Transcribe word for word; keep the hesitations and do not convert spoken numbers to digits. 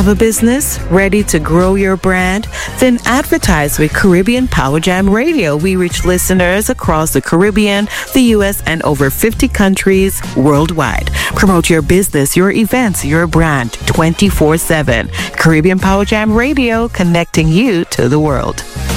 Have a business ready to grow your brand? Then advertise with Caribbean Power Jam Radio. We reach listeners across the Caribbean, the U S, and over fifty countries worldwide. Promote your business, your events, your brand twenty-four seven. Caribbean Power Jam Radio, connecting you to the world.